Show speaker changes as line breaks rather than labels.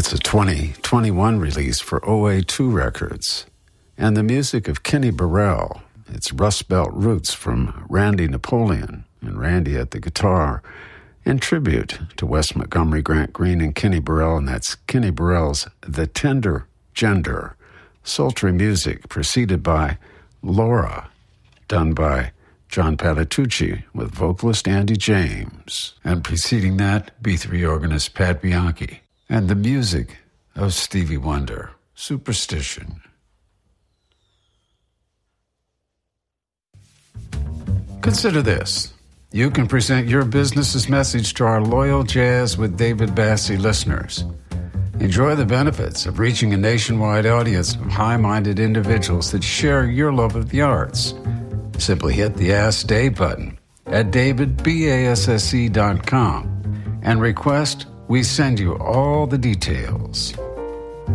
It's a 2021 release for OA2 Records. And the music of Kenny Burrell. It's Rust Belt Roots from Randy Napoleon and Randy at the guitar in tribute to Wes Montgomery, Grant Green, and Kenny Burrell, and that's Kenny Burrell's The Tender Gender. Sultry music preceded by Laura, done by John Patitucci with vocalist Andy James, and preceding that, B3 organist Pat Bianchi, and the music of Stevie Wonder, Superstition. Consider this. You can present your business's message to our loyal Jazz with David Bassie listeners. Enjoy the benefits of reaching a nationwide audience of high-minded individuals that share your love of the arts. Simply hit the Ask Dave button at davidbasse.com and request we send you all the details.